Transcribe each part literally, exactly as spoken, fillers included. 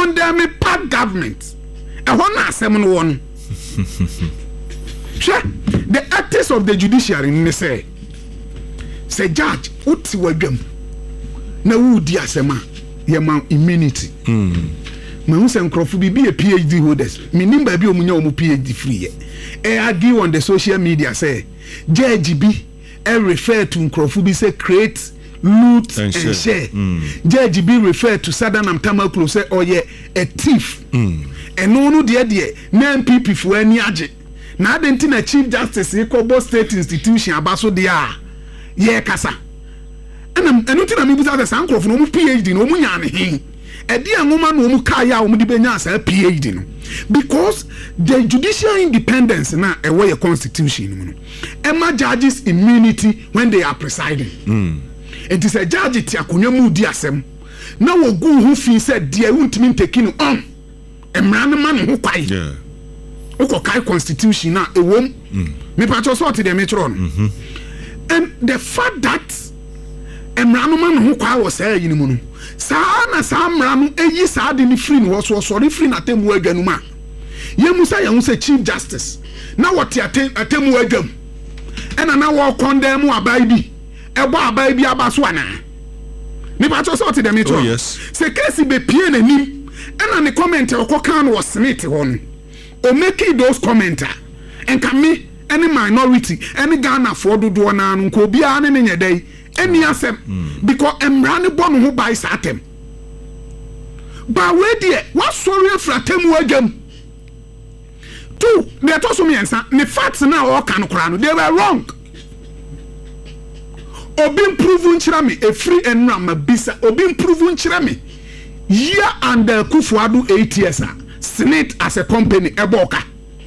condemn part government. I want to say one. The ethics of the judiciary in say, say judge, what you were na wo di asema ye ma immunity mm me hu se nkrofo bi be a PhD holders me nim ba bi omunya omu PhD free ye e argue on the social media say judge bi e refer to nkrofo bi say create loot and, and share mm. judge bi refer to Southern Amtamaklo say oh yeah a thief mm and no no de de na M P P fo ani age na adenti na chief justice Ikobo State Institution abaso de a ye kasa and enu tina mi buza the sankrofo no mu PhD no mu nya ne hin e dia ngoma no mu kaya o mu di benya sa PhD no because the judicial independence na e way constitution no e ma judges immunity when they are presiding mm it is a judge ti akonwa mu di asem na wo gu hu fi said dia wuntimi taking on e mra ne ma ne ho kwai yeah oko kai constitution na e wom me pa cho sort the metro no and the fact that emrano man ho kwa wo say yin mu no saa na saa mrano eyi saa de ni free no so so free na temu adwanu ma ye musa ye hu say chief justice na what atemu adwam ena na wo condemn abai bi ebo abai bi abaso ana ni ba cho sort the metro yes say case be pie na nim ena ne comment e ko kan wo snit won o make those commenter and can me any minority any Ghana for do do na nko bia ne ne nyedai any asem because emrane bon ho by satem ba we de what sorry fratem wagam two they told me answer the facts now all kan kora no they were wrong obi proven chira me a free and ram bisa obi proven chira me year and Kufuadu eight years Senate as a company eboka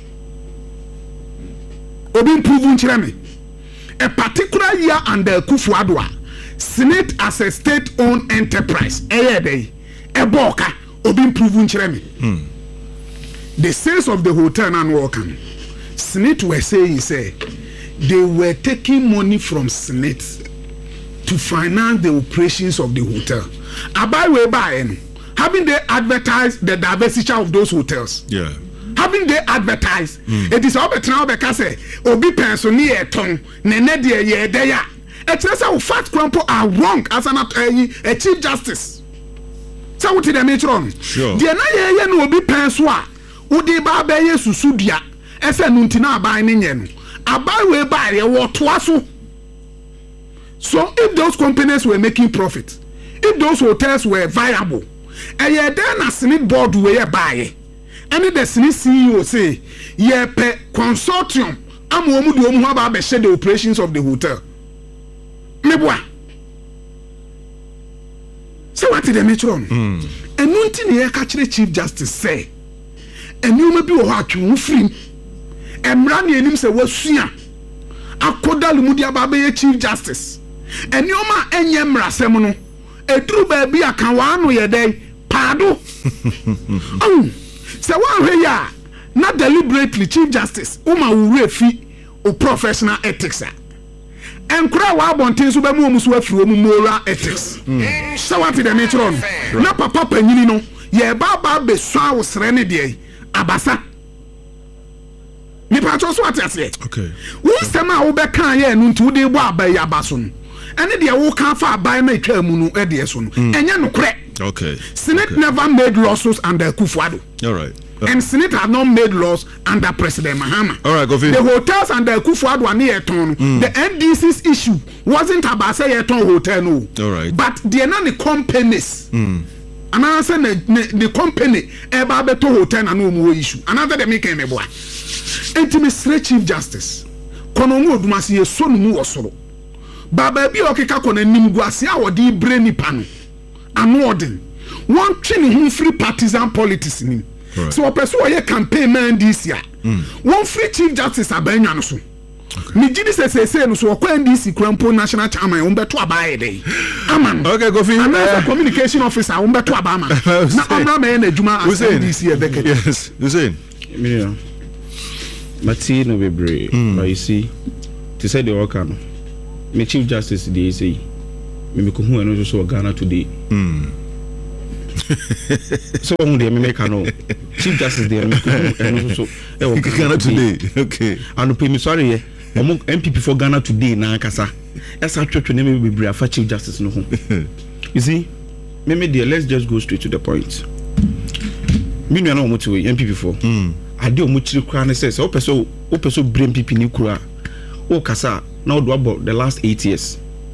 obi proven chira me a particular year under Kufuadu Senate as a state owned enterprise eh dey eboka obi proven chira me hmm. The sales of the hotel and working Senate were saying say they were taking money from Senate to finance the operations of the hotel abai we buy having they advertised the diversity of those hotels yeah having they advertised mm. it is all better now because say obi person ni eton nene de ye de ya it says how fact crumple are wrong as an a chief justice so what did they make wrong sure the na ye ye no obi person a udi ba ba ye susu dua ese no ntina aban ne nye no aban we ba ye wo toa so so if those companies were making profit if those hotels were viable and ye then a Senate board we ye buy and the Senate C E O say ye pe consortium am omu de omu ba be share the operations of the hotel meboa so what did they make wrong mm. and nunti ne ye ka kire chief justice say enu ma bi wo ha atwe wo free emra ne enim say wasua akoda lumudi aba be chief justice enu ma enye mrasem no edru ba bi aka wa no ye dey pado oh say one way ya not deliberately chief justice uma wo refi o professional ethics and kura wa bontin so be mu omuso afiri omu moral ethics so what the nature on na papa panyini no ye ba ba be so awosre ne de abasa ni pa cho so atiase okay wo sema wo be kan ye no nti wo de bo abai abaso no ene de wo kan fa abai na twa mu no e de so no enye no kure okay Senate okay. never made lawsuits under Kufuadu all right uh, and Senate has not made laws under President Mahama. All right, go for the hotels under Kufuadu and Yeton. Mm. The N D C's issue wasn't about say Yeton hotel no. All right. But the none companies. Mm. Another the, the company eba beto hotel na no mo issue. Another the make me boy. Intimate Chief Justice. Kono mu odumasi ye so no mu osoro. Baba bi okeka kono nim guase a wodi bre nipa no. Anodin. One training him free partisan politics ni. Right. So a person who campaign man this year. Mm. One free chief justice abenya no so. Me gidi se se se no so kwa N D C Krampo national chairman on beto abaye dey. Aman. Okay, go for I'm a communication officer on beto abama. Na amra me na adwuma as N D C e beke. Yes, you saying? Me no. Mati no bebre. But you see, to say the work no. Me chief justice dey say me me ko hu eno so Ghana today. Mm. So on the make no Chief Justice there and so Ghana today. Okay. And pay me sorry among M P P for Ghana today na kasa. Esa twetwe na me bebre afa Chief Justice no ho. You see, me there let's just go straight to the point. Me no na omo to M P P for. Mm. Ade omo chiri kra na say say o peso o peso bre M P P ni kura. O kasa na o do about the last eight years.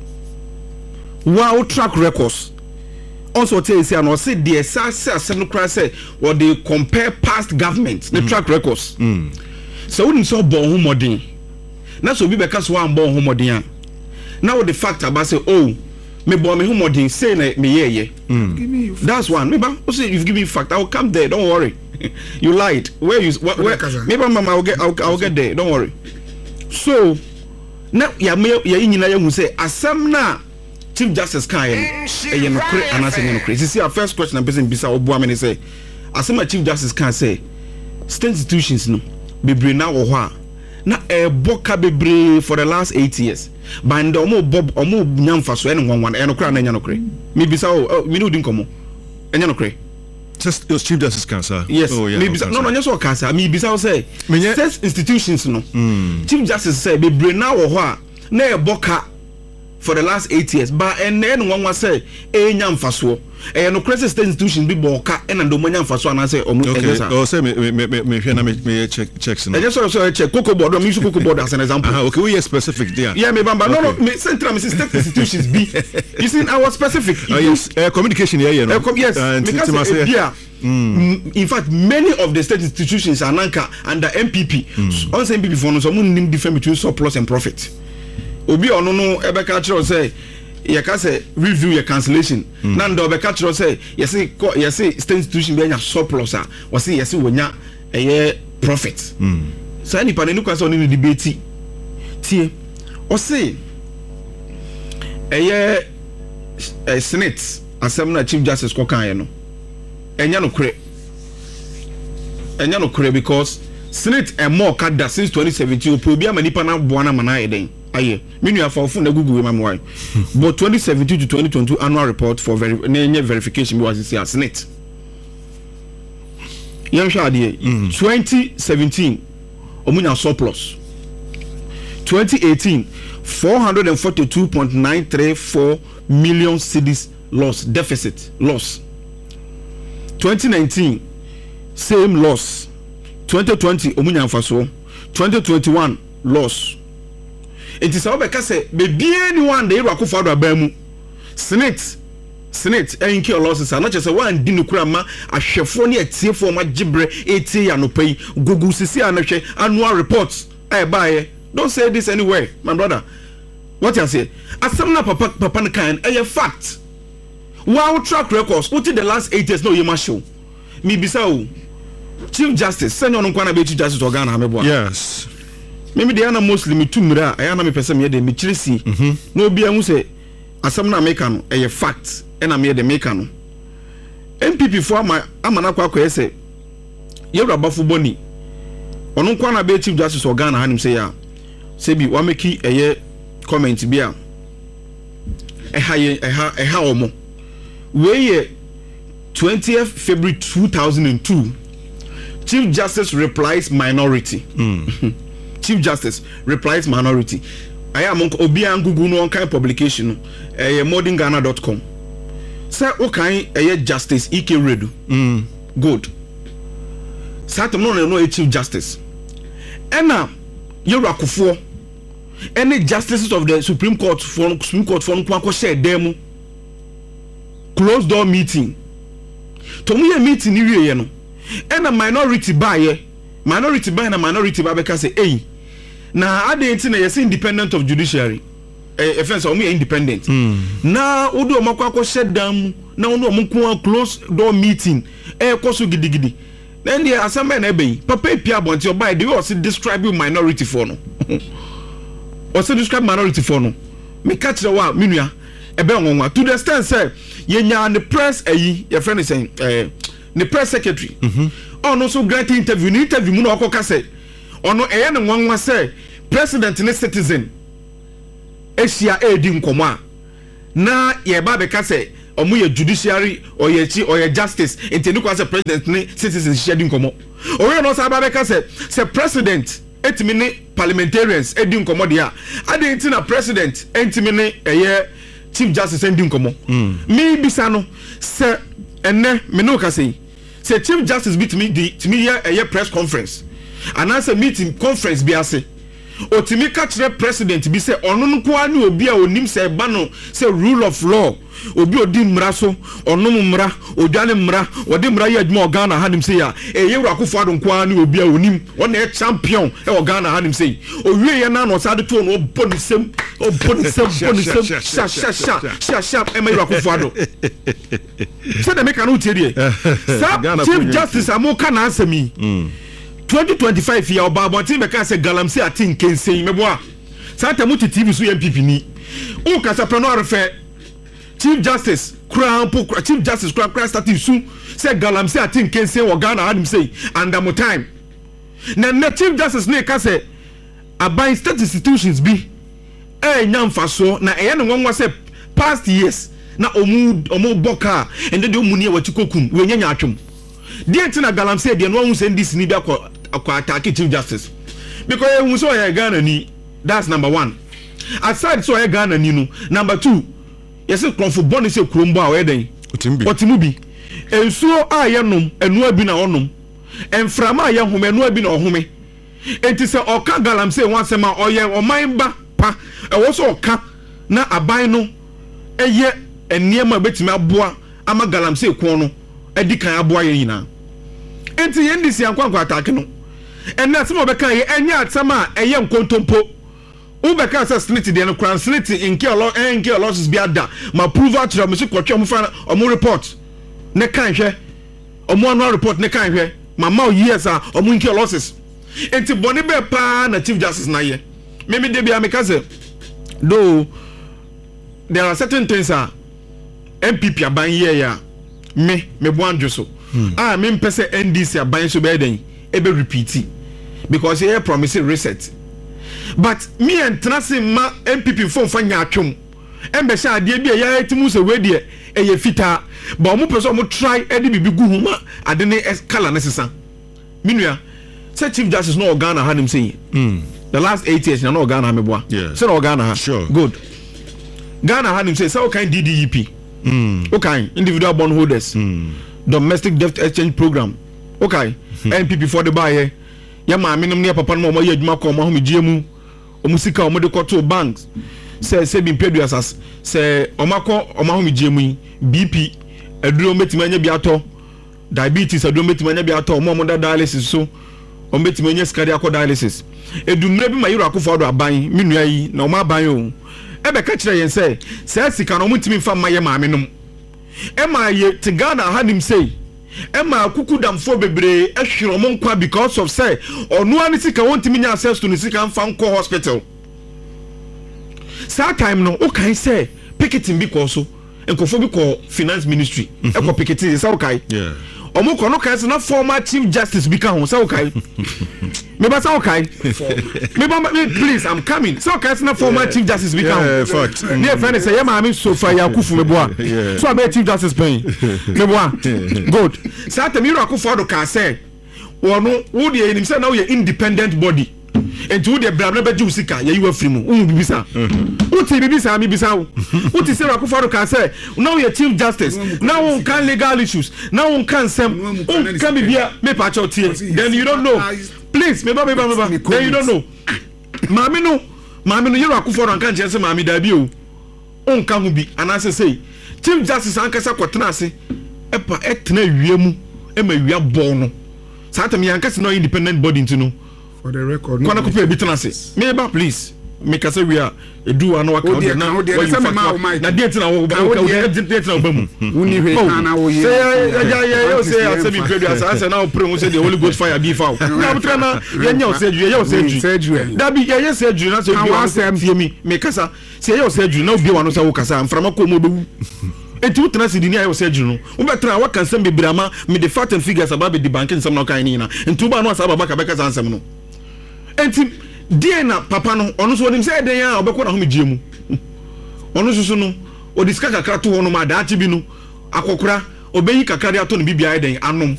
Wow, track records. Also tell you say and say the say assembly cry say what they compare past governments the mm. track records. Mm. So we so born home modern. Na so be because one born home modern. Now the fact about say oh me born me home modern say na me yeah yeah. Mm. Give me that's one. Me ba say you've given me fact I will come there don't worry. You lied. Where you where, where maybe mama I will get I will, I will get there don't worry. So now ya me ya nyina ya hu say asem na Chief Justice can e no kre anase no kre. See our first question and person bisa obo amene say asema Chief Justice can say state institutions no bebre na wo ho a na e boka bebre for the last eight years band omo bob omo nyamfa so e no nwanwan e no kre na nya no kre me bisa o me no din komo enya no kre just your Chief Justice can sir yes oh, yeah, me bisa no no nya so can sir me bisa o say state institutions no mm. Chief Justice say bebre na wo ho a na e boka for the last eight years but and then one was say e nya mfaso e no credit state institution bi boka e na ndo mo nya mfaso ana say omo okay o say me me me me hwe na me check checks no e just so check cocoa board me use cocoa board as an example uh, okay we are specific there yeah me bamba okay. no no me central me state institutions be you see I was specific oh yes uh, communication here you know uh, yes uh, because uh, yeah mm. in fact many of the state institutions are nanka under M P P mm. on say M P P for no so mo nim different between surplus and profit obi ono no ebe ka kire say ye ka say review your cancellation mm. na ndo be ka kire say ye say ye say state institution be nya surplus a we say ye say wonya eye profit mm. so any pan ni kwa say oni debate tie o say eye eh, senate asem na Chief Justice ko kan ye no enya no kure enya no kure because senate e more kada since twenty seventeen obi amanipa na boana mana eden aye menu afofo na google ma why but twenty seventeen to twenty twenty-two annual report for very na verification was see senate yam sha de twenty seventeen omunya surplus twenty eighteen four hundred forty-two point nine three four million cedis loss deficit loss twenty nineteen same loss twenty twenty omunya mfaso twenty twenty-one loss. It is our because baby anyone they were for the senate senate and kill losses and not just a one dinokrama a chefoni a tea for my gibre eighty and pay Google C C and annual reports. I buy don't say this anywhere, my brother. What you say? As some papa papa kind a fact. Wow track records, what did the last eight years no you must show me bisao Chief Justice send on Kwana Chief Justice to Ghana. Yes. Maybe the ana Muslim tu mira ayana me pese me de me chirisi no bia hu se asam na make no e fact e na me de make no M P P for ama amana kwa kwa ese yewra bafo boni ono nkwa na be Chief Justice Ghana hanim se ya se bi wa make eye comment bia e ha ye e ha e ha omo we ye twentieth February two thousand two Chief Justice replies minority. Mm. Chief Justice replies minority. I am obi an Google no kind publication eh modern ghana dot com. Say okay eh Justice Ike Redu. Mm. Good. Satum no no no Chief Justice. Ena Yorakufo any justices of the Supreme Court for Supreme Court for nkwa share dem closed door meeting. Tomu ye meeting ni wie ye no. Ena minority buy minority buy na minority buy beka say eh na ade na yes independent of judiciary eh offense o me independent mm. na odu omakwa ko shut down na odu omko close door meeting eh koso gidigidi then the assembly na ebe papa epia bonti obai dey was describe minority for no o say describe minority for no me catch the wa menua ebe onwa to the extent say yenya the press ayi your friend is saying eh the press secretary mhm oh no so grant interview ni interview mu na okoka say ono eye ne nwanwa say president ne citizen Asia edi nkomo a na ye ba be ka say omo ye judiciary or ye chi or ye justice enti ni kwa say president ni citizens share din komo owe no say ababeka say say president etimi ni parliamentarians edi nkomo dia ade enti na president entimi ni eye chief justice edi nkomo mi bisa no say enne me no ka say say chief justice bit me di timi here eye press conference and answer meeting conference bi ase otimi ka kire president bi say ono nko ani obi a onim say ba no say rule of law obi odi mra so onum mra odwane mra odi mra ye adwuma Ghana hanim say ya eye Akufo Addo nko ani obi a onim wona e champion e Ghana hanim say owie ye na no sade to no bonisem o bonisem bonisem sha sha sha sha sha e me Akufo Addo say dem make no tie sa chief justice amoka na asemi twenty twenty-five year oba abotin be ka say galamsey atin kensen meboa sa tamuti T V so M P P ni o ka sa plano arfe chief justice crown chief justice crown crown starting soon say galamsey atin kensen wo Ghana hanim say under mo time na na chief justice ne ka say aban state institutions bi eh nyamfa so na eh ne wonwa say past years na omu omu boka ende de omu ne watikokum we nyanya atwom die tina galamsey de no hu say ndis ni bi akọ akọ attack chief justice because eh hu so eh Ghana ni that's number one aside so eh Ghana ni no number two yes konfo boni se krombo a we den otimbi otimubi ensuo a ye nom enu abi na onom enframa a ye home enu abi na ohome enti se oka galamsey wansema oye oman ba pa e wo so oka na aban no eye eniema betimi aboa ama galamsey ko no edi kan aboa ye yina enti ye ndisi ankwankwa attack no enna se mo be kan ye enya atama eye nkontompo ubeka sa snitty de no kran snitty inke olo enke losses bi ada ma prove out ra me so kwatwa mo fa omo report ne kan hwe omo annual report ne kan hwe mama years a omo inke losses enti boni be pa na chief justice na ye me me de bia me kaze do there are certain things a M P P aban ye ya me me boanjo so ah me mpese N D C aban so be den e be repeat because he promise reset. But me and Trasi ma M P P phone fanya atwom embe sha ade bia ya etimu se we de eye fita ba omo person omo try ede bibi gu huma ade ne color ne sesa minua say chief justice no Ghana hanim say mm the last eight years na no Ghana meboa say no Ghana ha sure good Ghana hanim say so kind D D E P mm okay individual bond holders mm domestic debt exchange program okay N P P for the buy ya ma minum ne papa no mo ye adwuma ko mo ho megiemu omusika o mo de koto banks say say bi peduas as say o makọ o ma ho megiemu B P aduro metima anya bi ato diabetes aduro metima anya bi ato mo mo da dialysis so o metima anya skadi akọ dialysis edumre bi ma yiro Akufo Addo aban minua yi na o ma aban o e be ka kire yen say say sika no mo timi fa ma ye ma minum e ma ye te Ghana hanim say Emma kukudamfo bebre ehwiro mo nkwa because of say onu ani sika wontimi nya access to ni sika mfa nko hospital sa time no o kan say picketing bi ko so enkofo bi ko finance ministry e ko picketing sa o kai yeah omo ko no kai na former chief justice bi ka ho sa o kai me ba sa o kai me ba please I'm coming sa o kai na former chief justice bi ka ho fact ne friend say ya ma me so fa ya kufu me boa so be chief justice pen me boa good sa ta mi ro Akufo Addo ka say wono wo de enim say na wo independent body enti wo de bra na be ji usika ya yiwa free mu wo bibisa wo ti bibisa mi bisa wo wo ti say Akufo Addo ka say now you chief justice now one can legal issues now one can sem one can be bia me pa cho tie then you don't know please me ba me ba me ba then you don't know mami no mami no yiro Akufo Addo kan chese mami da bi o on kan hu bi anase say chief justice ankasa kwotena ase epa etena wiemu e ma wia bɔ no satam yankasa no independent body ntino for the record kwana ko pe bitena ase me ba please me kasa we a edu ano aka o na na date na wo date na bamu uni hwe kana wo ye say ya ya yo say ase mi pedu asa ase na o pray mo say the holy ghost fire be foul na butra na ya nya o say ju ya o say ju da bi ya ya say ju na say bi o say mi me kasa say ya o say ju na obi wa no say wo kasa mframa ko mo bewu enti utna sidini ayo say ju no wo betra wa kan sem bebrama me the fact and figures about the banking sem na kan ni na enti ba no asa baba ka beka ansem no enti die na papa no ono so onim say den ya obekọ na ho megiemu ono so so no o diska kakra to hono ma daati bi no akokora obeyi kakra de ato no bibia eden anom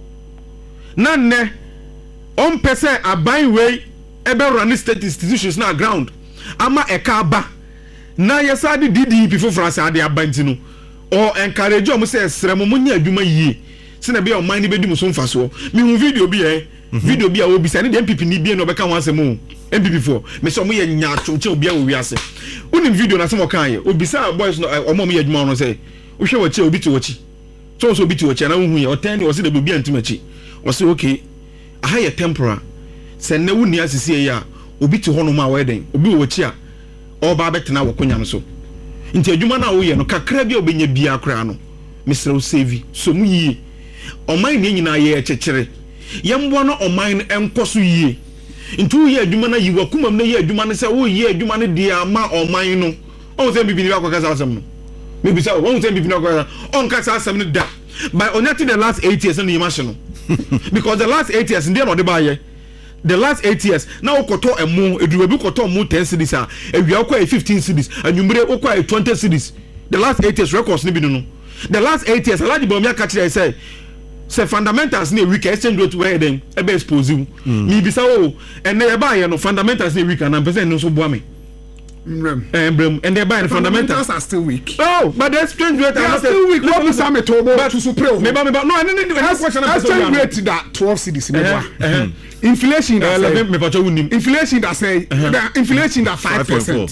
na nne on pese aban we ebe run state institutions na ground ama eka aba na yesa de D D P for France ade abanti no o encourage o mo se esrem mo nya adwuma yie se na be o man ni bedi mo so mfaso mi hu video bi e video bi a obi se ne de M P P ni bi no be ka wan asem o M P P for me so mo ye nya choche obi a wo wiase unim video na se mo kan ye obi sa boys no o mo mo ye adwuma no se wo hwe wachi obi ti wachi so so obi ti wachi na hu ye o ten o se de obi antimachi o se okay aha ye tempora se na wuni asisi ye a obi ti hono ma weden obi wo wachi a o ba betena wo konya no so nti adwuma na wo ye no kakra bi obenya bia akra no mesre o save so mu yie oman ni nyina ye chekere yembo no oman enkoso yie nti wo ye adwuma na yiwa kumam na ye adwuma na se wo ye adwuma na dia ma oman no on se bibi ni akwa kasa asem no me bi sa won se bibi ni akwa on kasa asem no da by only the last eight years na yima no because the last eight years ndie no de ba ye the last eight years now koto emu eduwebi koto mu ten cities a ewia okwa fifteen cities anwumre okwa twenty cities the last eight years records ni bi no the last eight years alaji bomia ka kire say say fundamentals ni week exchange rate where dem e be expose you mi bi sa o and na ba ye no fundamentals ni week and person no so boa me Mbrem. Mbrem. And the fundamentals, fundamentals are still weak. Oh, but the exchange rate are still weak. What is Sam Tobo to Supreme? Maybe, maybe, no, I didn't do any question. Exchange rate that twelve cities. Inflation that inflation that say inflation that five percent.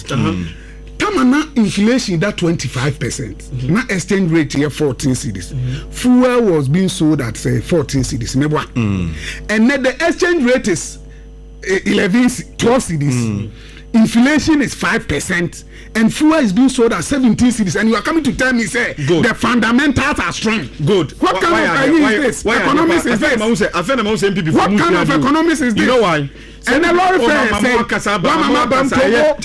Tamana inflation that twenty-five percent. Na exchange rate here fourteen cities. Fuel was being sold at say fourteen cities. And then the exchange rate is eleven, twelve cities. Inflation is five percent and fuel is being sold at seventeen cities, and you are coming to tell me say good. The fundamentals are strong. Good. What kind why, of why, is this? Why, economics is this? What kind of economics is this? You know why? And a lot of friends say, "Mama, Mama, Togo,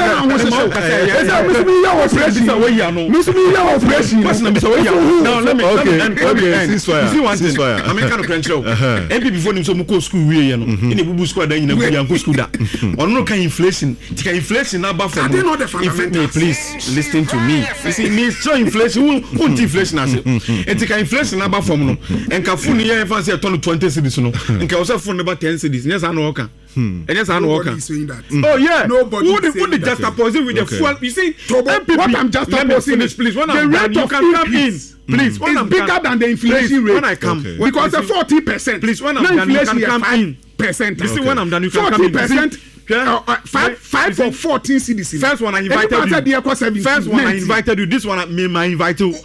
Now let me okay. Okay. Ceasefire. Ceasefire. I'm kind of crunch low. M P before him so much school we you know. In the bubu school that you know we are school that. On no kind inflation. Can inflation now back from. I don't know the fundamentals. Please listen to me. You see, me show inflation. Who inflation as it? And can inflation now back from no. And can phone here fancy a ton of twenty cities no. And can also phone about ten cities. Yes, I know okay. Hmm. And yes, I know. Nobody saying that. Mm. Oh yeah. Nobody who saying the, that. Just opposing with okay. the fuel. You see, M P P, what I'm just opposing is please. When the I'm rate done, you of can come in. Please, mm. it's bigger than the inflation please, rate. When I come, okay. Because the forty percent. Please, when I'm done, you can come in. Percent. You see, when I'm done, you can come in. Forty percent. Uh, uh, five, five for fourteen cities. First one I invited you. First one I invited you. This one I me I invite you.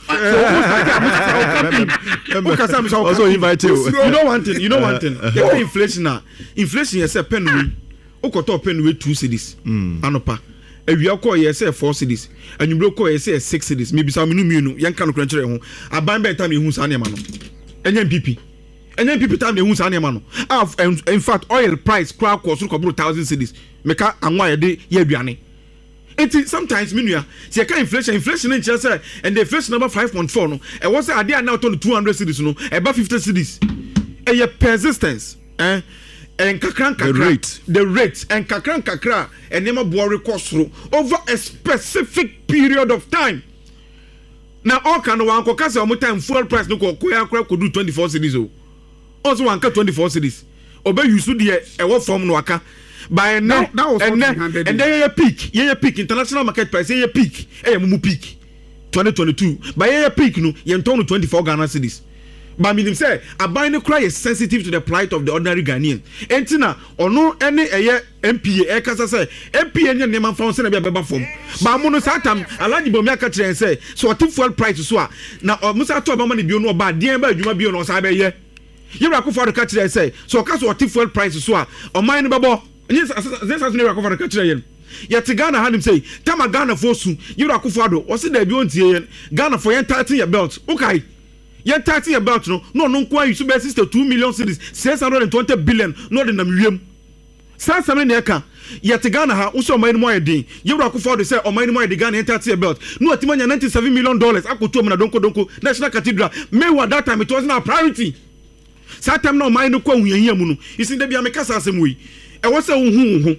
Also invite you. You know one thing. You know one thing. The inflation now. Inflation is a penny. Okoto penny two cities. Anopa. Ewia ko ye say four cities. Anwumro ko ye say six cities. Me bisa me no mienu. Yan kan krankyere ho. Aban be time ehun sa ne ma no. Enya M P P. And then people tell me who's animal. In fact, oil price crowd cost a couple of thousand cities. Meka and why they ye biane. It is sometimes minuya. See, I inflation, inflation in Chelsea, and the inflation number five point four. No, and what's the idea now to two hundred cities? No, about fifty cities. And your persistence, eh? And kakran kakra, the rate, the rate, and kakran kakra, and never worry cost through over a specific period of time. Now, all kind of one because of time fuel price no could do twenty-four cities. Also one cut twenty-four cities. Obey you should the a what form no aka by now that was and then and then a peak yeah peak international market price yeah peak eh mumu peak twenty twenty-two by yeah peak no you turn to twenty-four Ghana cities. But me say a buying cry is sensitive to the plight of the ordinary Ghanaian. Entina or no any a M P A kasa say M P A nya name found say na be beba form. But mono satam alaji bomia ka kire say so what fuel price so a na musa to ba man bi no ba den ba adwuma bi no sa be ye. You are for the catcher, say, so cast what fuel prices so or mine babo. Yes, this has never covered the catcher. Yet Ghana had him say, Tama Ghana for soon, you are Kufado, or see the beyond Ghana for your thirty your belt. Okay. Your thirty your belt, no, no, no, quite you should be sister two million cities, six hundred and twenty billion, not in a million. Sans Saman Yaka, yet Ghana ha also mine more day. You are Kufado say, or mine more the Ghana thirty your belt. No, at ninety-seven million dollars. I could tell me, Donko Donko, National Cathedral. May that time it wasn't a priority. Satam no mind ko huya mu no isi da bia me kasa asem wi e wo se hu hu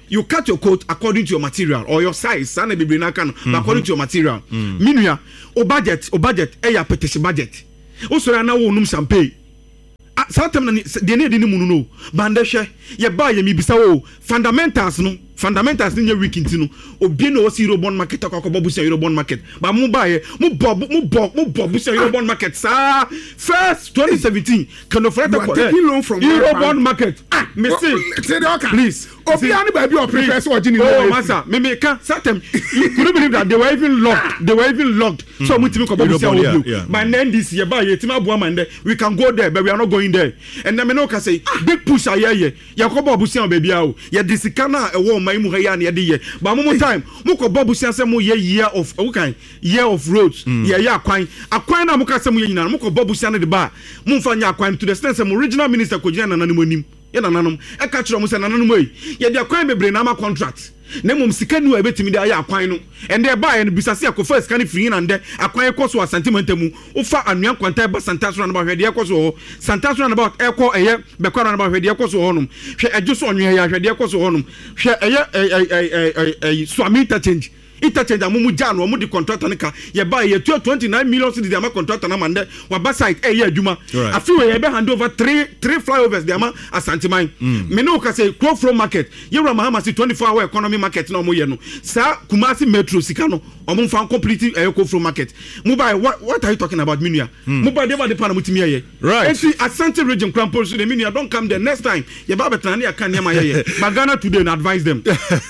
you cut your coat according to your material or your size sana bebre na kan mm-hmm. according to your material mm. minua o budget o budget e ya petition budget o so na wo num champagne santem na de ne de ne munu no bande hwe ye ba ye mi bisa wo fundamentals no fundamentals ni week intino obi na o si euro bond market akọ bobu si euro bond market ba mu ba ye mu bob mu bob mu bob si euro bond market sa first twenty seventeen kan of rate euro bond market ah me say please obi ani ba bi o prepare so ogini oh massa me me kan santem you couldn't believe that they were even locked they were even locked mm. so mutimi ko bobu si obi by then this year ba ye tima boa man there we can go there but we are not going there and then me no can say big push aye ye ko bobu si obi bia o ye disika na e wo my mu ya na ye but mo time mo ko bobu si asem ye year of okay year of roads mm. ye ya akwan akwan na mo ka asem ye nyina mo ko bobu si na de ba mo mfa nya akwan to the sense mo regional minister ko gina na nanim ye na nanom e ka kiro mo se na nanom yi ye de akwan bebre na ma contract na mum sika nu ebetimi de ya akwan no and there buy and bisase akofa sika ni free and akwan ekoso asantimenta mu ufa anua kwanta ba santaso na ba hwede ekoso santaso na ba eko eye bekwara na ba hwede ekoso honum hwe ejuso onwe ya hwede ekoso honum hwe eye eh swami interchange interchange amumu jano amu di contractor nika ye buy ye twenty-nine million cedis ama contractor na mande wa ba site eh ye adwuma afiwe ye be hand over three three flyovers de ama asantiman me no ka say Crow Flow market ye ra mahama si twenty-four hour economy market na omo ye no sa Kumasi metro sika no omo fan complete eh Crow Flow market mobile what, what are you talking about minua mm. mobile dey the pan mutimi ye right enti Asante region crampos so the minua don't come there next time ye ba betana na aka niam ye ye but Ghana today na advise them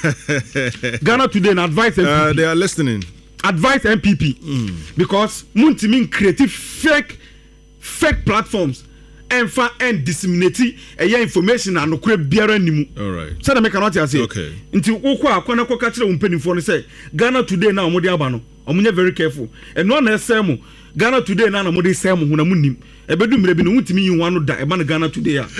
Ghana today na advise them uh, they are listening advise M P P mm. because muntimin creative fake fake platforms and fa and disseminate eh information and okure biara nimu all right so na make not say okay nti okwa akwana kwa kire umpenifo no say Ghana today na omode aba no omunye very careful and no na esem Ghana today na na omode sem hu na munim ebedu mire bi no muntimi yin wanu da eba na Ghana today a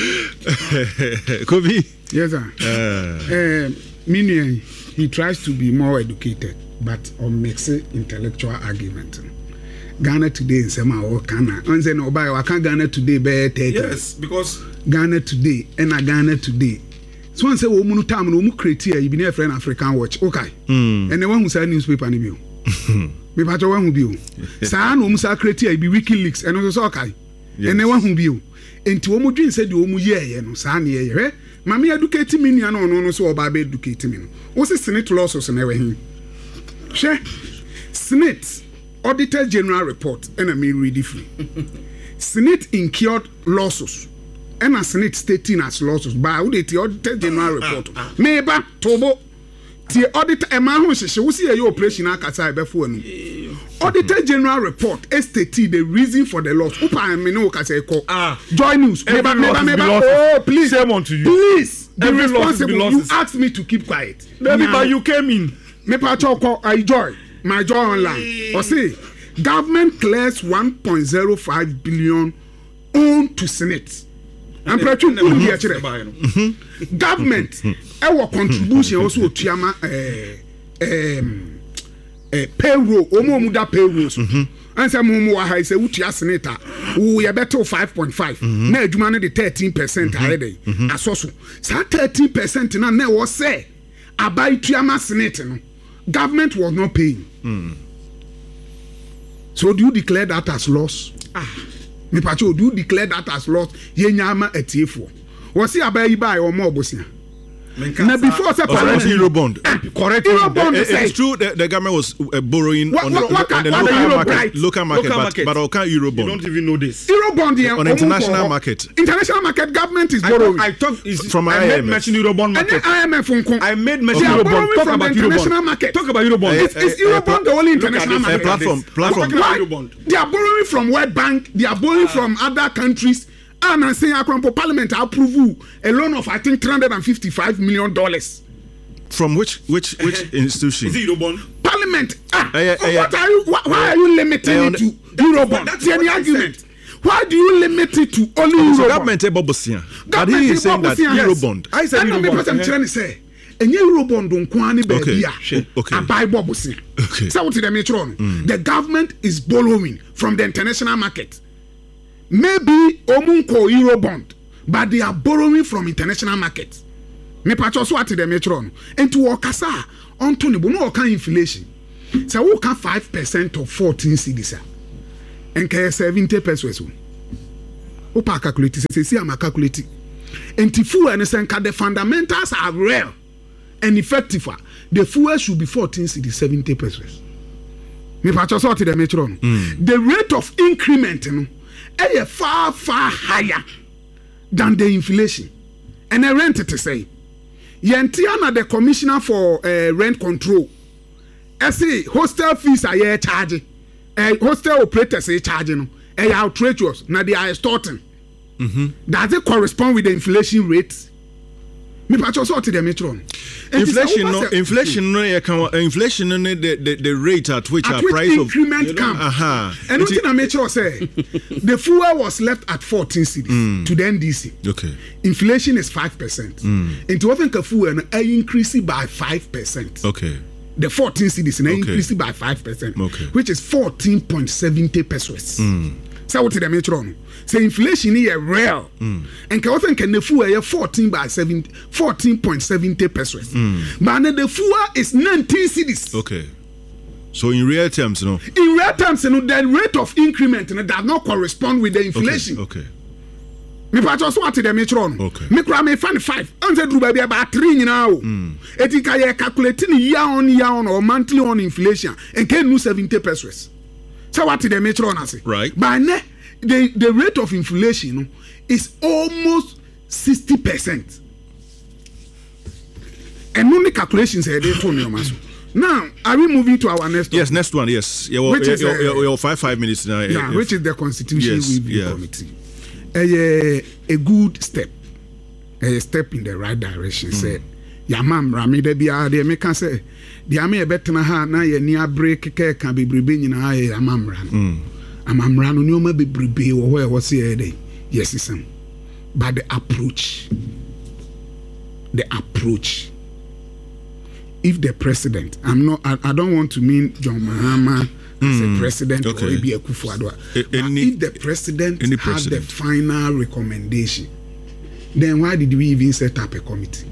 Kobi yes sir uh, uh meaning he tries to be more educated but on makes intellectual argument. Ghana today in Sema or Kana. On say no buy I can't Ghana today be thirty. Yes, because Ghana today and a Ghana today. So one say wo mu time no mu create here you be near friend African Watch. Okay. Mm. And the one who say newspaper ni bi o. Me pa to one who bi o. Sa no mu sa create here be WikiLeaks and also okay. And the one who bi o. Enti wo mu dwin say de wo mu ye ye no sa na ye ye. Mama educate me no no no so oba be educate me no. Wo say Senate lawsuits na we hin. She Senate Auditor General report and I may read it free. Senate incurred losses and a Senate stating as losses by the Auditor General report. Meba Tobo the auditor a man who she will see a operation akasa before no. Auditor General report stated the reason for the loss. Upa I mean no kase ko. Ah, Joy News. Meba meba meba. Oh please. Shame on to you. Please be Every responsible. You asked me to keep quiet. Maybe but you came in. Me pa choko I joy. My joy online. Or say government clears one point zero five billion owned to Senate. I'm pretty sure here today. Government our contribution also to yama eh um eh payroll omo mu da payrolls. And say mo mo ha say utia senator we better five point five. Na adwuma no the thirteen percent already. Asoso. Sa thirteen percent na na wo say abai tuama senate no. Government was not paying. Mm. So do you declare that as loss? Ah, me pacho, do you declare that as loss? Ye nyama etiefo. Was he abayi buy or more bosia? Now before say correct euro bond. Correct euro bond. It, it's true that the government was uh, borrowing what, on what, the, what, on the what local, the market, right? local market, local but, market, but okay, euro bond. You don't even know this. Euro bond yeah, on international market. International market government is I borrowing. Talk, I talk is from I I M F. made mention euro bond market. And I M F unko. I made mention okay. euro bond. Talk from about the euro international bond. market. Talk about euro bond. Is, is euro bond the only international market? Uh, platform, platform. Why? They are borrowing from World Bank. They are borrowing uh, from other countries. And I'm saying Akrampo Parliament approve a loan of I think three hundred fifty-five million dollars. From which which which institution? Is it euro bond? Parliament. Ah, uh, uh, uh, what are you? Why, why are you limiting uh, it to euro bond? That's the argument. Why do you limit it to only okay, euro so bond? Government Bobosia. But he is saying that yes. euro bond. I said euro bond. I'm trying to say. And euro bond don't quani baby. Okay. Okay. I buy Bobosia. Okay. So what the metron? The government is borrowing from the international market. Maybe omunko euro bond, but they are borrowing from international market. me patcho so ate the metro no enti wo kasa onto ne bo no ka inflation say wo ka five percent of fourteen cedis enka seventy pesos wo pa calculate say see am calculate enti fuel and senka the fundamentals are real and effective. The fuel should be fourteen cedis seventy pesos. Me patcho so ate the metro no the rate of increment no is far far higher than the inflation. And I rent it to say Yantiana the commissioner for uh, rent control. I say hostel fees are here charging. Uh, hostel operators are charging. They are outrageous. Now they are extorting. Mm-hmm. Does it correspond with the inflation rate? Me patcho so to the metro. Inflation no inflation no inflation no the, the the rate at which at our which price increment of come. Uh-huh. And what in a metro say the fuel was left at fourteen cedis mm. to the N D C. Okay. Inflation is five percent. Mm. And to often fuel I increase it by five percent. Okay. The fourteen cedis and I okay. increase it by five percent. Okay. Which is fourteen point seven zero pesos. Mm. So what the metro no? Say inflation is real. Mm. And can often can the fuel fourteen by seven fourteen point seven zero pesos. Mm. But the fuel is nineteen cedis. Okay. So in real terms, no. In real terms, no, the rate of increment no, does not correspond with the inflation. Okay. okay. Me patcho so ate the metro no. Okay. Me kura me fan five. Anze dru ba bia ba three nyina o. Eti ka ye calculate ni year on year on or monthly on inflation and can no seventy pesos. So what the metro na say? Right. But ne the the rate of inflation no, is almost sixty percent. And no calculations are there for me maso. Now, are we moving to our next one? Yes, next one, yes. Yeah, well, which yeah, is yeah, uh, yeah, yeah, five five minutes now. Yeah, yeah, which is the Constitution yes, Review yeah. Committee. A, a good step. A step in the right direction. Mm. Say, Yamam Rami de Bia de Meka say, the Ame betna ha na ye near break can be bribin in high Amamran. Amamran on your be bribe or where was here day. Yes, it's some. But the approach. The approach. If the president, I'm not, I, I don't want to mean John Mahama as mm, a president okay. or maybe a Kufuor. If the president had president. the final recommendation, then why did we even set up a committee?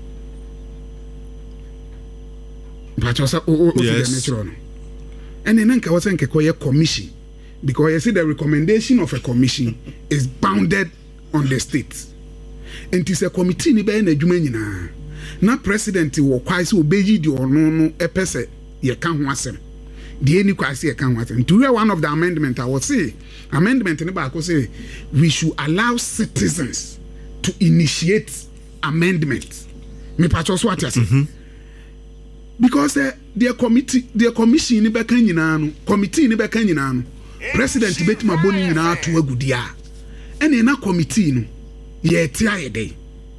But also, oh, oh, yes. And then I was saying a commission because you see the recommendation of a commission is bounded on the state. And it's a committee ni be na adwuma nyina. Na president wo kwase obeyi di ono no epese ye ka ho asem de eni kwase ye ka ho asem to one of the amendment I would say amendment ne ba ko say we should allow citizens to initiate amendments me patcho so ati ase because uh, their committee their commission ni be kan nyina no committee ni be kan nyina no president betima boni nyina to agudia ene na committee no ye ti ayede.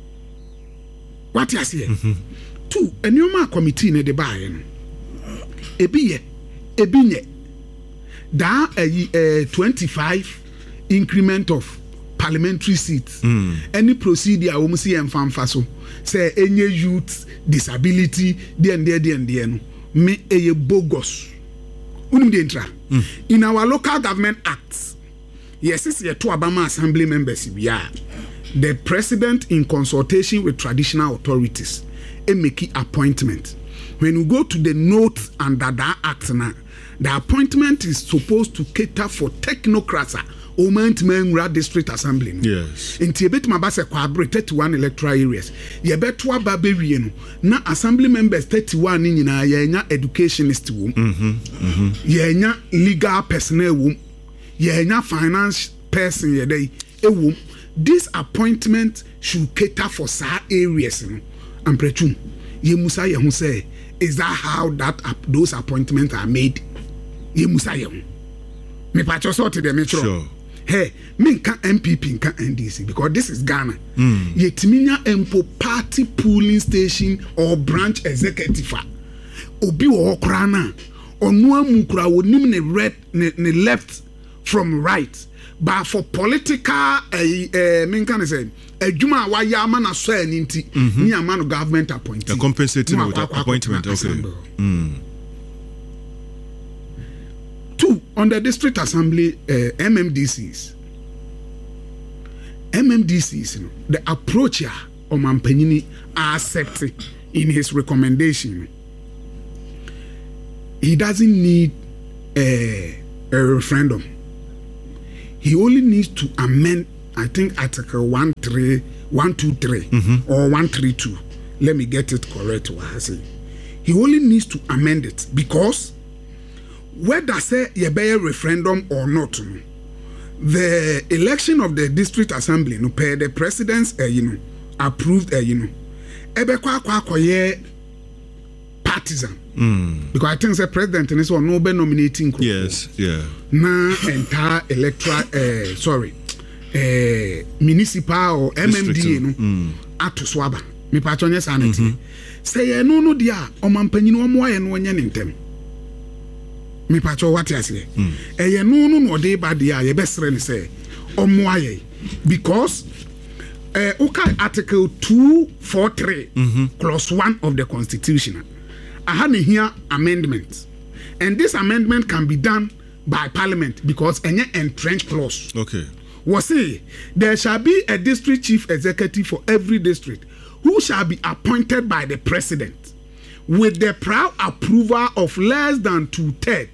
What you say? Mm-hmm. Two, a new committee ne de buy no. Ebi ye, ebi nye. Da a twenty-five increment of parliamentary seats. Mm. Any procedure we see em fanfa so. Say any youth disability, the and there, the and there no. Me a bogus. Unum de intra. Mm. In our local government acts, yes, it's a two Obama assembly members we are. The president, in consultation with traditional authorities, a make appointment. When you go to the notes under that act now, the appointment is supposed to cater for technocrats. Oman Menra District Assembly. Yes. In Tibet Mabasa collaborate thirty-one electoral areas. Ye betwa baberieno. Na assembly members thirty-one in na yenya educationist wom. Mhm. Mhm. Yenya legal personnel wom. Yenya finance person ye dey e wom. This appointment should cater for sa areas no. Amprechu. Ye musa ye hu say is that how that those appointments are made? Ye musa ye hu. Me patcho sort the metro. Sure. Hey, me nka M P P nka N D C because this is Ghana. Mm. Yetiminya empo party polling station or branch executive. Obi wo kra na onu amu kra wonim ne red ne, ne left from right. But for political eh uh, me nka say adwuma wa ya ama na so ani nti ni ama no government appointee. A compensating with appointment okay. Mm. Two, on the district assembly, uh, M M D Cs. M M D Cs, you know, the approach here Omampanyini accept in his recommendation. He doesn't need a, a referendum. He only needs to amend, I think, Article one three one two three mm-hmm. or one three two. Let me get it correct. He only needs to amend it because whether say a referendum or not, the election of the district assembly, no pay the president's, uh, you know, approved, uh, you know, ebe kwa kwa kwa ye partisan. Mm. Because I think the president in this one no be nominating. Yes, yeah. Na entire electoral, uh, sorry, uh, municipal or M M D A no mm. ato swaba. Me patronye sanity. Say ye no no dia omampanyini omo aye no nya ntem. Me patro what you say? Eh ye no no no dey bad dia ye besre ni say omo aye because eh okay article two forty-three mm-hmm. clause one of the constitution. I had here amendment. And this amendment can be done by parliament because any entrenched clause. Okay. Was say there shall be a district chief executive for every district who shall be appointed by the president with the prior approval of less than two-thirds.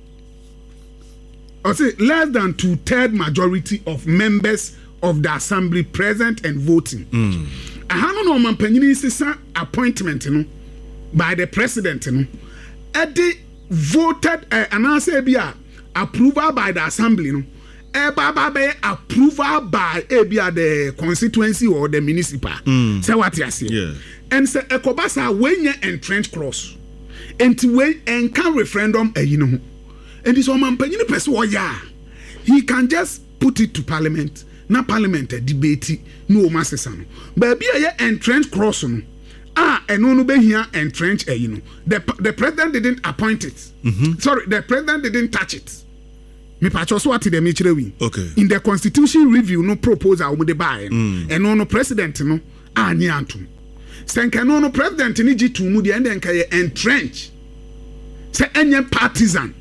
Or say less than two-thirds majority of members of the assembly present and voting. Mm. I have no man penny appointment, you know. By the president, you know, Eddie voted uh, and I say be approval by the assembly, you know, Eba approval by uh, the constituency or the municipal. Mm. Say what you say. Yeah. And say ekobasa when you entrenched clause, and to when and can referendum, uh, you know, and this woman penny person oh yeah, he can just put it to parliament. Na parliament a debate no masesano. But be a entrenched clause, no. Ah, and no be here entrenched, uh, you know. The the president didn't appoint it. Mm-hmm. Sorry, the president didn't touch it. Me patcho what the mechirewi. Okay. In the constitution review, no proposal we de buy. Mm. And no no president no ah ni antum. Senka no no president ni G two mu de and then kay entrench. Say any partisan.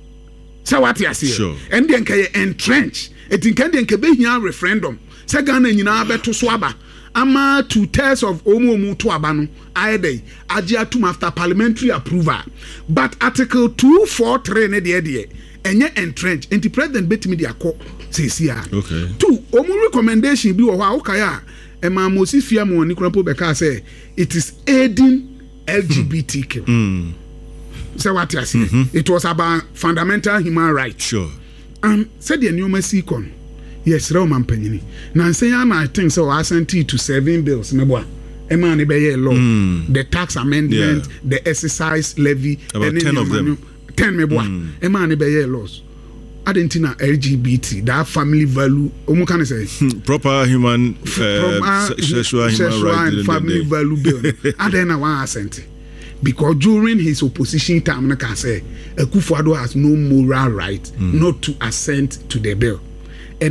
Say what you say. Sure. And then kay entrench. It in can then be here referendum. Say Ghana nyina beto so aba. Ama two thirds of omo omo to abano ayede agiatum after parliamentary approval. But article two forty-three ne de de enye entrench enti president betimi de akọ sesia. Okay. Two omo recommendation bi wo ha okaya e ma Moses Fiamo ni krampo be ka say it is aiding L G B T Q. Mm. So what you say? Mm-hmm. It was about fundamental human rights. Sure. And said the new mercy con. Yes, Roman Penny. Now, say, I think so. I sent it to seven bills. Neboa, Emma, be law, mm. the tax amendment, yeah. the exercise levy, about ten of them. Ten meboa, mm. Emma, be laws. I didn't know L G B T, that family value. Omo can say proper human, uh, sexual human rights and family value bill. I didn't know why I sent it because during his opposition time, I can say Akufo-Addo has no moral right mm. not to assent to the bill. And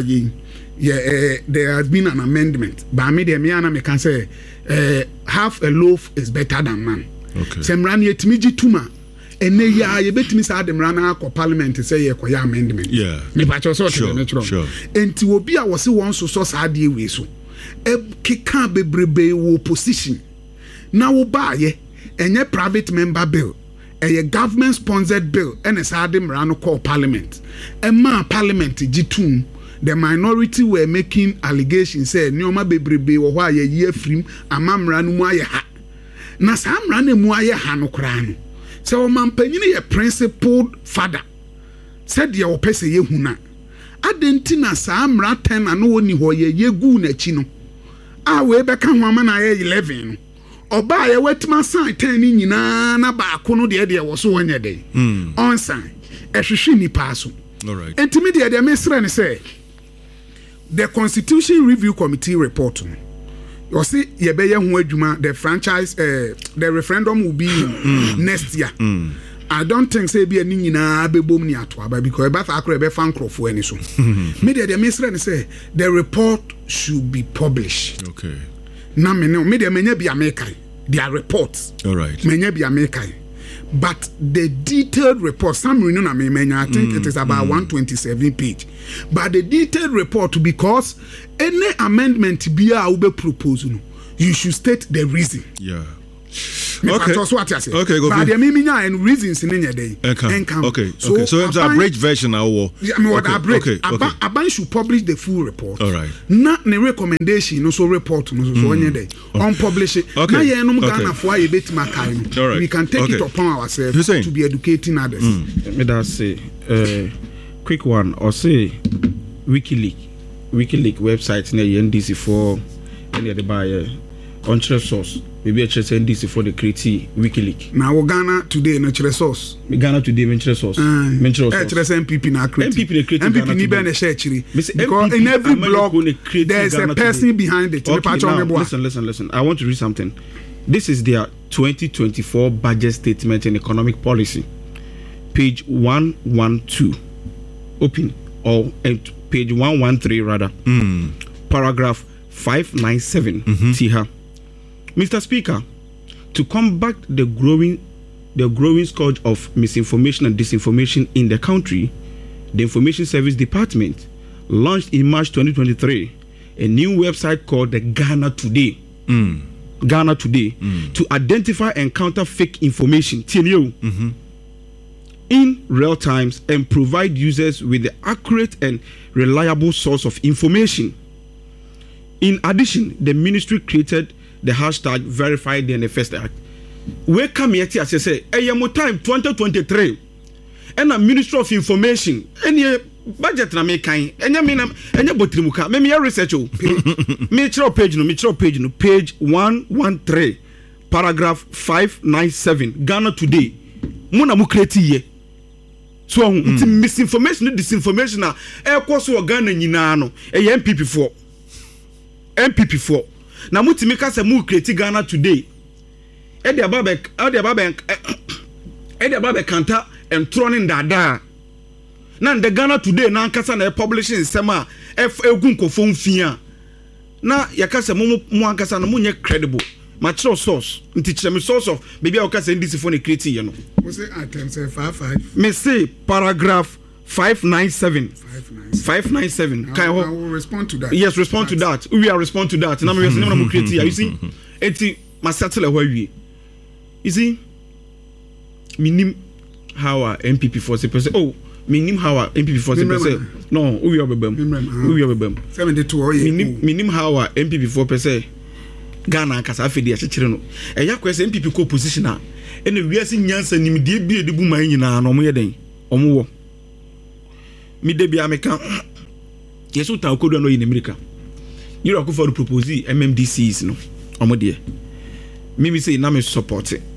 yeah, uh, there has been an amendment. But me, the me me can say uh, half a loaf is better than none. Okay. Semran yet miji tuma. And ya ye bet me say dem rana ko parliament say ye koya amendment. Yeah. Me pa cho so sure, natural. Sure. Enti obi a wose won so so sa de we so. E keka bebrebe wo opposition. Na wo ba ye enye private member bill. A government sponsored bill and a Sadim Rano called parliament. A man parliament Jitum, the minority were making allegations say Nyoma Bebrebe or why a year frame a mam ranu ha. Na sam rane muaye hano krano. So man penini a principled father said ya opese ye huna. Adentina sam raten ano ni ho ye ye gu na chi no. A we beka hwama na ye eleven. Oba ye wetima san ten ni nyina na ba ko no de de wo so wonye de on san ehwehwe ni pa so. All right. Entimi de de mesra ne say the Constitution Review Committee report no you see ye be ye ho adwuma the franchise uh, the referendum will be mm. next year. Mm. I don't think say be ani nyina be bom ni ato aba because e ba fa akro e be fan crofo ani so. Me de de mesra ne say the report should be published. Okay. Na me no me de menya bia mekai their reports. All right. Menya bia mekai. But the detailed report, some renew na me menya, I think mm, it is about mm. one twenty-seven page. But the detailed report because any amendment bia ube propose no. you should state the reason. Yeah. Okay. Okay. Okay. Go but the meaning and reasons in any day. Okay. Okay. So, okay. So it's a abridged version now. Yeah, I mean, what okay. abridged. Okay. Okay. Aban, Aban should publish the full report. All right. Not the recommendation. No, so report. No, so mm. any day. Okay. Unpublish it. Okay. Now, yeah, no okay. Ghana for a bit makai. All right. We can take okay. it upon ourselves to be educating others. Mm. Let me just say, uh, quick one. Or say, WikiLeaks, WikiLeaks website near N D C for any other buyer on source. Maybe I just N D C for the creative WikiLeaks. Now Ghana today natural source. Ghana today natural source. Natural source. Natural M P P na creative. M P P creative. M P P ni be na share chiri. Because in every blog there's a person behind it. Okay, now, listen, listen, listen. I want to read something. This is their twenty twenty-four budget statement and economic policy, page one twelve. Open or uh, page one thirteen rather. Mm. Paragraph five ninety-seven. Mm-hmm. Tiha. Mister Speaker, to combat the growing the growing scourge of misinformation and disinformation in the country, the Information Service Department launched in March twenty twenty-three a new website called the Ghana Today. Mm. Ghana Today mm. to identify and counter fake information mm-hmm. in real times and provide users with the accurate and reliable source of information. In addition, the ministry created the hashtag verify the N F S Act. We come here to say, hey, mo time twenty twenty-three, and a Ministry of Information, any budget na me kind, any me na any botrimuka, me me research o. Me chiro page no, me chiro page no, page one thirteen, paragraph five ninety-seven, Ghana Today. Mo na mo create here. So mm. misinformation, disinformation na e kwa so Ghana nyina no, e M P P four. M P P four. Na mutimi ka se mu create Ghana Today. E de ababe, e de ababe, e de ababe kanta entroning dada. Na the Ghana Today na nkasa na publishing sema F egu nkofo mfia. Na yakasa mu mu ankasa na munye credible. Material source. Nti cheme source of baby akasa N D C for ne create ye no. We say item say five five. Me say paragraph five ninety-seven. five ninety-seven. I, I will respond to that. Yes, respond That's, to that. We will respond to that. Now, we are create here. You see, eti masatele hwawi. You see, minim how our M P P for say person. Oh, minim how our M P P for say person. No, we are bebem. We are bebem. seventy-two. Minim minim how our M P P for person. Ghana kasa afedi akyekere no. Eya kwese M P P ko position a. Ene wiase nyansa nimdie bi edibu man nyina na omo yeden. Omo wo. Mi debi ameka yesu ta okodo no in America you are for propose M M D Cs no omo de me say na me support it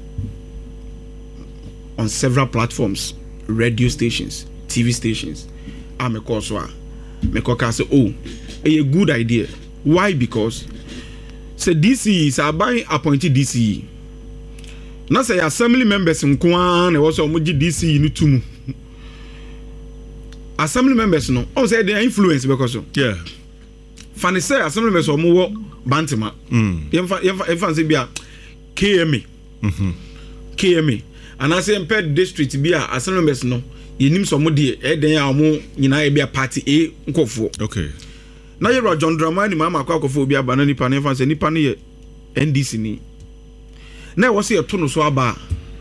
on several platforms, radio stations, T V stations. I'm a course wa me koka say oh a good idea. Why? Because say D C is a by appointed D C. Na say assembly members nko na wo so omo gi D C ni tumu. Assembly members no on say they influence because yeah funny say assembly members omo wo bantima mm yemfa yemfa yemfa say bia K M A mhm K M A and I say Imped district bia assembly members no yenim so mo de e den a mo nyina e bia party A nkofo okay na yero John Dramani mama akwa akofo bia ba na nipa na yemfa say nipa no ye N D C ni na wo say to no so aba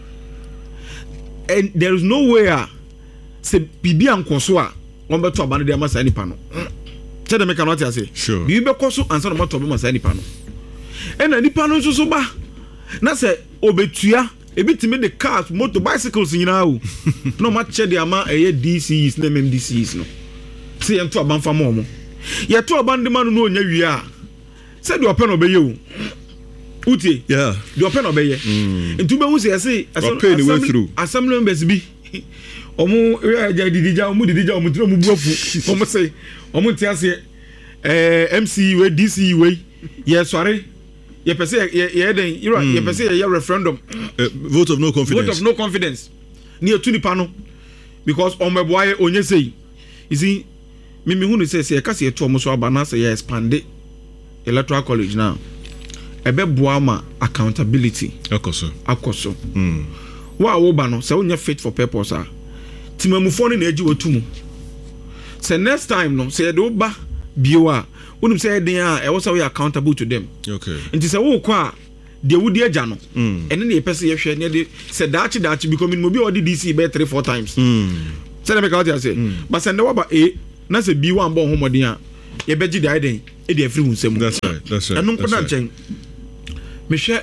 and there is no way se bibi ankoso a won beto abane de amasa nipa no che de me cannot say sure bibi be koso ansa no moto be masa nipa no e na nipa no nso so ba na se obetua ebitime de cars motor bicycles nyina o no ma che de ama eye D C is na M M D Cs no se ye nto abanfa mo mo ye to abande ma no no onya wi a se de open obeye o utie yeah de open obeye ntu be hu se say assembly members bi omo ya didija omo didija omo tiro mu buafu omo say omo ti ase eh M C we D C we ye sorry ye pese ye den ye pese ye referendum vote of no confidence vote of no confidence ni etu nipa no because omo boy onye say you see me me hu no say say kase etu omo so aba na say ye expand electoral college now ebe boa ma accountability akoso akoso mm wa wo ba no say onya fit for purpose ah timamufo ne na agi wotumu say next time no say do ba bio a wonim say den a e wo say we accountable to them okay nti say wo kwa a de wudi agya no ene ne pese ye hwe ne de say daachi daachi because me bi odi D C be three four times mm say na make out say but say ne wa ba e na say bi wan bo homoden a ye beji de aiden e de afri hunsem that's right that's right eno ko na chen me hwe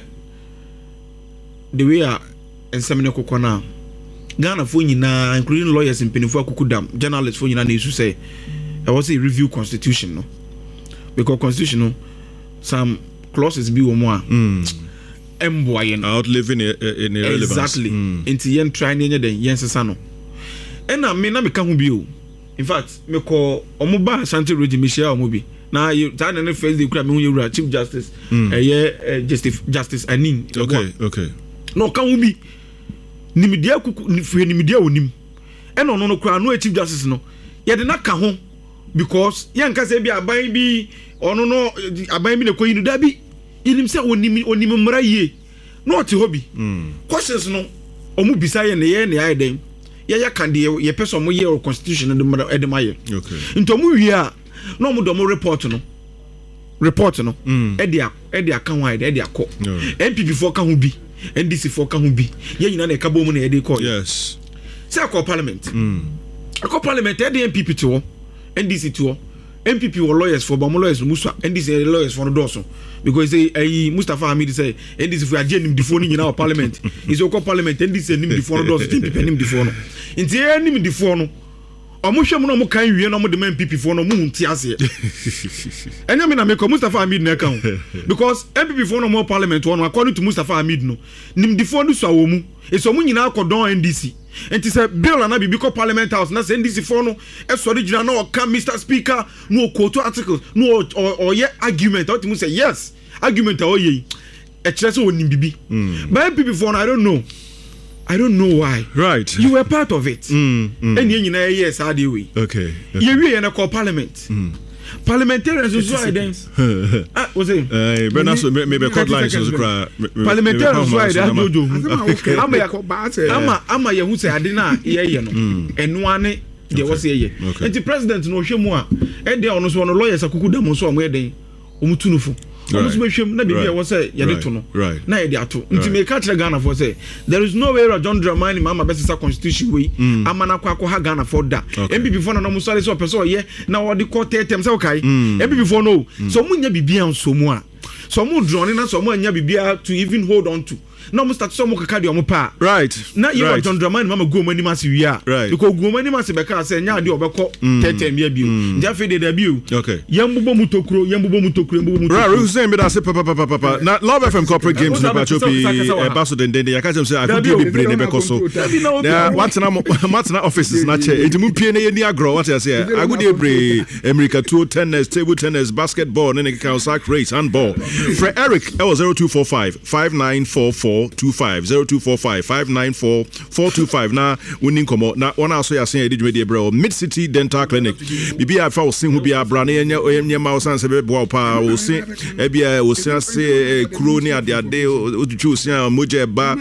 the way a ensemine kokona Ghana fo nyina including lawyers in Penifo Akukudam journalists fo nyina na isu say I was a review constitution no because constitution no some clauses be wo mo a emboye no outliving in irrelevance exactly into yen try na nye den yen sesa no ena me na me ka ho bi o in fact me ko omo ba Ashanti Road me share omo bi na you that na first day kura me hu yewura Chief Justice eh yeah Justice Justice Anin okay okay no ka ho bi nimidia kuku nifue nimidia onim ena ono no kura no Chief Justice no ye de na ka ho because yen ka say bi aban bi ono no aban bi na koyi no da bi yinim say onim onim mra ye no te hobi questions no omu bisa ye ne ye ne ayi den ye ya kan de ye person mo ye constitution de mra e de maye okay into mu wi a no mu do mo report no report no e de e de aka ho ayi de e de akọ N P P for ka ho bi N D C for ka ho bi ye nyina na e ka bo mu na ye de call yes say akọ parliament mm akọ parliament e de N P P to N D C to N P P were lawyers for but lawyers Musa N D C lawyers for no doso because say eh Mustafa Hamid say N D C for agent nim the phone in our parliament is okọ parliament N D C nim the phone doso N P P nim the phone nti eh nim the phone omo hwem no mo kan wie no mo de N P P phone no mo hunti ase enya me na me ko Mustafa Hamid na kan because N P P phone no mo parliament one according to Mustafa Hamid no nim the phone so awomu eso mo nyina akodon N D C enti say bill na bibi ko parliament house na say N D C for no e so original na o kan Mister Speaker no quote article no or ye argument what you say yes argument o ye e kire say onim bibi but N P P for no I don't know I don't know why right you were part of it mm, mm. and you know yes how do we okay you we na call parliament mm. Parliamentarians is why then ah was it eh but also maybe court lines so cry parliamentarians why that jojo ama ama ama ye hu say ade na ye ye no eno ane de wo say ye enti president no hwemu a e de ono so no lawyers Akukudam so omo ye den omutunufu omo so behwem na bibia wo say ye de to no na ye de ato enti me ka kire Ghana for say there is no way John Dramani mama best constitution we amana kwa kwa ha Ghana for da M P P for no mo sorry so person ye na wo de court term say okay M P P for no so munya bibia nso mu a so mo drone na so mo anya bibia to even hold on to no mo start so mo kaka de omo pa right na ye right. John Dramani mama go mani masi wi a because go mani masi be ka say nya de obekọ term bia bio nja fe de da bio okay yembubo mutokuro yembubo mutokuro yembubo mutokuro right we say me that say papa papa papa na Love F M corporate games no pachopi e baso den den ya ka say I could do the brain e be koso na what na what na offices na che enti mu pie na ye ni agro what I say I could do brain America two tennis table tennis basketball na can sack race handball for Eric L zero two four five five nine four four two five zero two four five five nine four four two five na winning komo na one aso ya sen edidwe de bro Mid City Dental Clinic bibia afa wo sen hu bia bra na enya enya ma wo san se be bo pa wo sen e bia wo sen se kuro ni ade ade otutu sen moje ba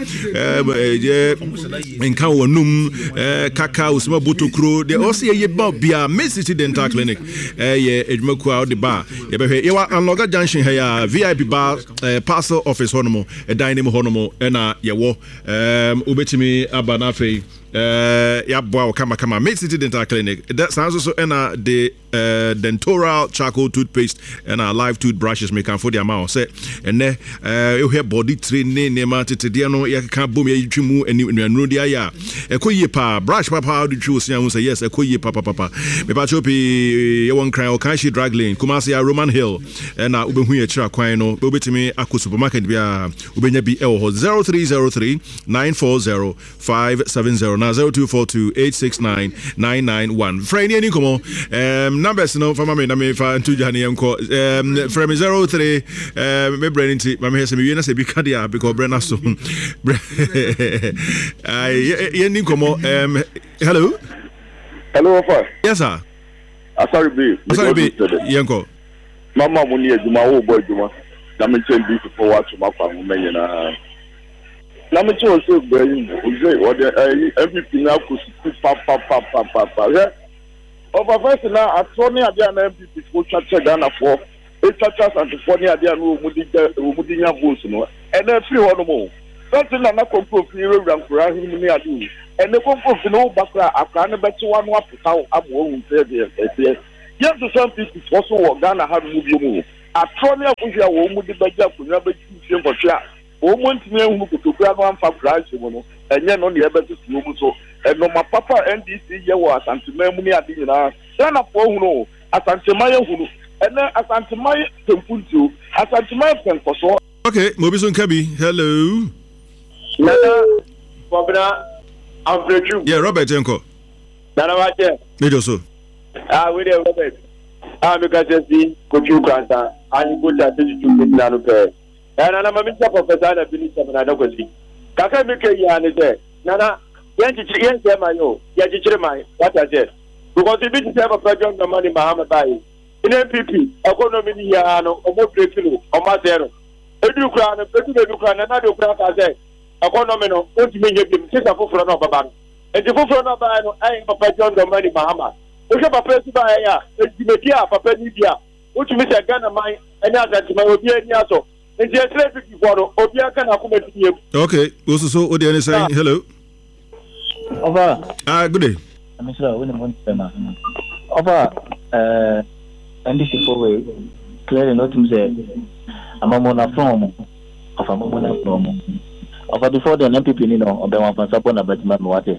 eh enka wonum eh kaka wo sema botokuro de o se ye ba bia Mid City Dental Clinic eh ye edwumaku a de ba ye be hwe ye wa Anloga Junction he ya V I P bar parcel office honomo e dining honomo ena yewo um ubetimi abana fei eh ya boa kama kama Mid City Dental Clinic that sounds also ena the uh, dental charcoal toothpaste and our live toothbrushes make am for the amount say and eh you hear body training nema tete de no ya ka bom ya yitwimu eni nwanuro dia ya ekoyie pa brush papa do twi osia say yes ekoyie papa papa me pa chopi ye won cry o kan she drag lane Kumasi ya Roman Hill and na ubehu ye kira kwan no obetimi akọ supermarket bia ubenya bi e wo zero three zero three nine four zero five seven zero na zero two four two eight six nine nine nine one friend any come um numbers no for me na me fa ntu jani enko um from zero three um me brain nti ma me hese me na se bi ka dia because brena so ai any come um hello hello fa yes sir asari bi asari bi yenko mama mo ni ejuma wo bo ejuma na me chen bi for what ma kwa mo menye na na me chen so gbe yin o je o de M P P na ku pa pa pa pa pa pa Over first now, at Tony Adiana M P P for Chacha Ghana for eight churches and the Tony Adiana Mudinya Bosuno, and then three one more. Something I'm not composed for you and for him in the and the composed to know Bakra, I can't bet you one more to how I'm going to say yes, to some people also Ghana have moved you. At Tony Abuja, woman, the Baja, who never choose for chat. Woman to me who could grab one for price, and then on the other to so. And no, my papa N D C was anti-memory at dinner. Then a phone, no, as anti-Maya who, and then as anti-Maya Tempuntu, as anti-Maya Temposo. Okay, Mobison Kabi, hello. Nana, Bobina, I'm Frechu. Yeah, Robert Jenko. Nana, what? Major so. Ah, we are Robert. Ah, because you see, Cochu Granta, and you put that to Nano Pay. And I'm a minister for Pesana, Minister, and I don't go see. Kaka Mika Yan is there. Nana. Yes, yes, my yes, my what I said. Because if you have a project of money, Muhammad Bai, in M P P, economy, Yano, or more breakthrough, or Mazero. A new crown, a new crown, another crown, I said, economy, what you mean you can sit up for another bank. And the full front of I am a project of money, Muhammad. We have a person by a Media, Papa Media, which means a Ghana mine, and other to my Obian Yaso. And the traffic before Obia can accommodate you. Okay, also so Odian is saying hello. Over. Ah, good day. I'm sure we want to say over. Uh, and this is for we clearly not to say I'm a mona from of a mona from. Over before the M P P, you know, of the one from Sapona, but man, what?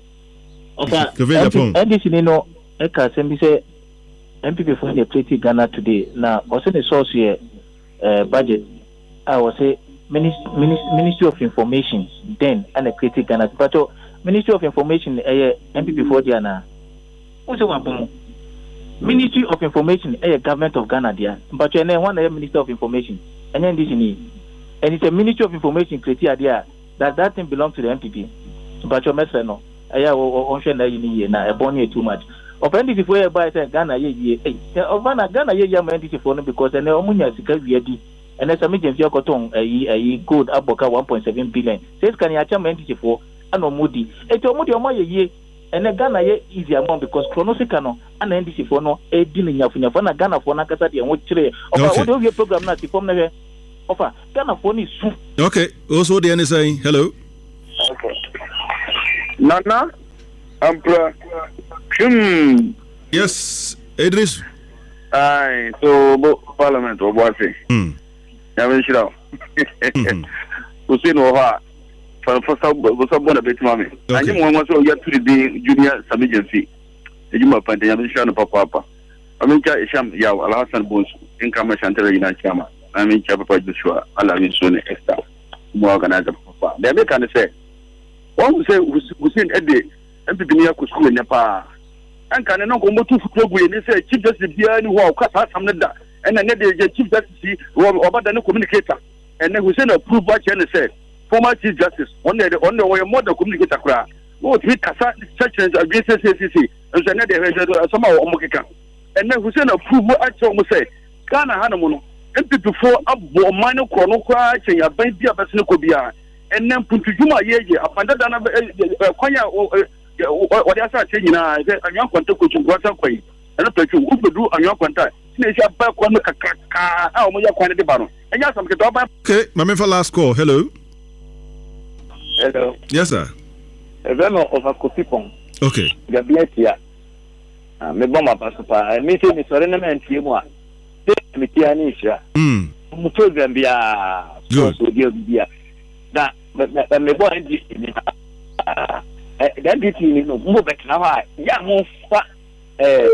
Okay. And this, you know, Eka Sembi say M P P for the treaty Ghana today. Now, also the source here, uh, budget. I will say Ministry Ministry of Information then and the creative Ghana, but. Ministry of Information, eh, M P P for Diana. What's the Ministry of Information, eh, Government of Ghana, dear. But you're one Minister of Information, and then this in and it's a Ministry of Information criteria that that thing belongs to the M P P. But your message, no, I have on Shana in a bonny too much. Offended if we buy Ghana, ye, eh, of Ghana, ye, young man, for them because the Omunia is and as a medium, your cotton, a good Aboka one point seven billion. Says can you actually entity for? Ano Moody. It's a Moody Omo ye, and a Ghana ye easy amount because Chronosicano and N D C for no a dealing Yafunya for Ghana for Nakasati and what trade. Over what your program not to come never offer Ghana for is soon. Okay, also the N S A. Hello. Okay. Nana, Ampra. Hmm. Yes, Idris. Aye, so Parliament or what? Hmm. Never should have. Who's in over? For someone a bit, mommy. I didn't want to get to the junior submission. The Juma Pantan, Papa. I mean, Sham Yaw, Alasan Bones, income Chantel in Chama. I mean, Chapa Joshua, allowing soon extra. More organizer, Papa. They make kind of say, one who say, who's in Eddie, and people near school in Nepal. And can I not go to Fuku and say, Chief Justice Bian, who are cut out some of that, and then they Chief Justice, or the communicator. And then who send a proof what Jenny said. Former Chief Justice, on the on the way more the communicator cry. What we Kasa sections against C C C, and so now somehow Omokika. And then Hussein approve what I told say, Ghana Hanamono, and people for up minor chrono cry, saying a baby of a Sinokobia, and then Puntujuma Ye, upon that Koya or the other saying, I young contact with Guataquay, and a person who could do a young contact. Back one look at how much quantity baron. And yes, I'm going to okay, my for last call. Hello. Hello. Yes, sir. A venom of a coupon. Okay. The bless ya. Me bomba pasupa. I meet me sorena and Timua. Me Tianisha. Hmm. Mutugan bia. Good. So dear bia. That but me boy uh that did you know move back now. Yeah, move eh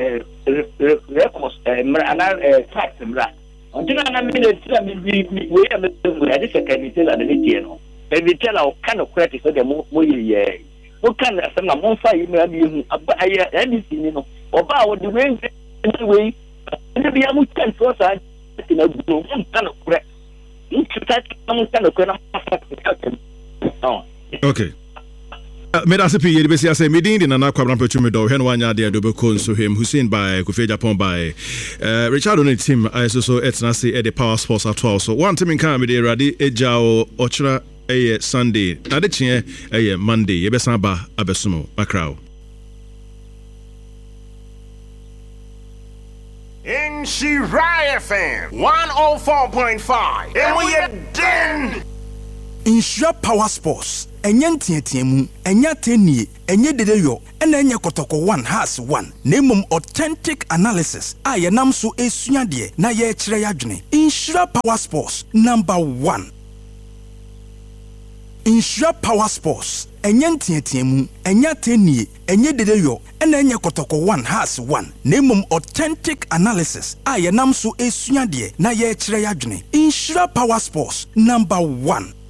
records eh tax mra. Until I minute we we are the second tell and the no. Baby tell our kind of credit so the more yeah. What kind of some amount five you may be anything, you know, about the way anyway. And be a much ten for us in a kind of credit. You should take some kind of credit. Okay. Meda sepi yedi besi ase medin di nana kwabran petume do hwen wanya de adobe kon so him Hussein by Kofi Japan by uh, Richard on the team I so so etna say e the Power Sports at all so one team kan me de Rade ejao ochra eye Sunday na de chie eye Monday ye besan ba abesumo makrao in Shirai F M one oh four point five. And we are done. Insure Power Sports. Enye ntietiemu, enye tenie, enye dedeyo, ena enye kotoko one has one. Nemum authentic analysis. Aye namso esunyadie na ye chire yadwene. Insure Power Sports number one. Insure Power Sports. Enye ntietiemu, enye tenie, enye dedeyo, ena enye kotoko one has one. Nemum authentic analysis. Aye namso esunyadie na ye chire yadwene. Insure Power Sports number one.